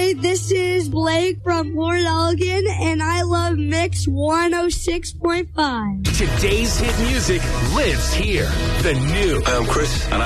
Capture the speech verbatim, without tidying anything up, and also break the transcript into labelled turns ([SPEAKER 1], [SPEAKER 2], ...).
[SPEAKER 1] Hey, this is Blake from Port Elgin, and I love Mix one oh six point five.
[SPEAKER 2] Today's hit music lives here. The new.
[SPEAKER 3] Hi, I'm Chris, and